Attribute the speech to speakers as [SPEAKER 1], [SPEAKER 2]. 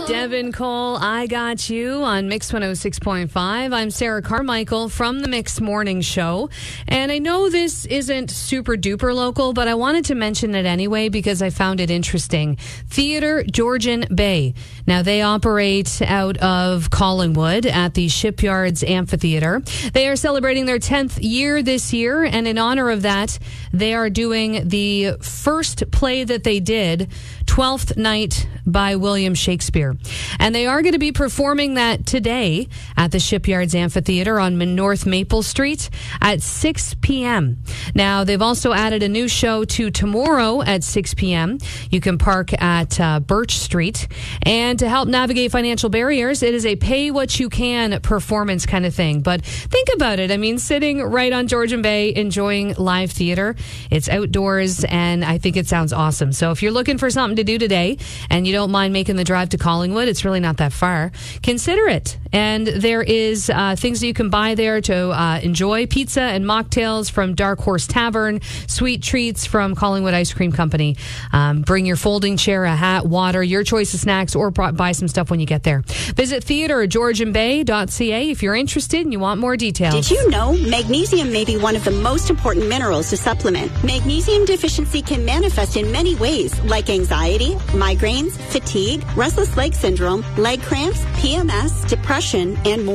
[SPEAKER 1] Devin Cole, I Got You on Mix 106.5. I'm Sarah Carmichael from the Mix Morning Show. And I know this isn't super duper local, but I wanted to mention it anyway because I found it interesting. Theatre Georgian Bay. Now, they operate out of Collingwood at the Shipyards Amphitheatre. They are celebrating their 10th year this year, and in honor of that, they are doing the first play that they did, Twelfth Night by William Shakespeare. And they are going to be performing that today at the Shipyards Amphitheatre on North Maple Street at 6 p.m. Now, they've also added a new show to tomorrow at 6 p.m. You can park at Birch Street. And to help navigate financial barriers, it is a pay-what-you-can performance kind of thing. But think about it. I mean, sitting right on Georgian Bay, enjoying live theater. It's outdoors, and I think it sounds awesome. So if you're looking for something to do today and you don't mind making the drive to Collingwood, it's really not that far, consider it. And there is things that you can buy there to enjoy. Pizza and mocktails from Dark Horse Tavern, sweet treats from Collingwood Ice Cream Company. Bring your folding chair, a hat, water, your choice of snacks, or buy some stuff when you get there. Visit theatregeorgianbay.ca if you're interested and you want more details.
[SPEAKER 2] Did you know magnesium may be one of the most important minerals to supplement? Magnesium deficiency can manifest in many ways, like anxiety, migraines, fatigue, restless leg syndrome, leg cramps, PMS, depression, and more.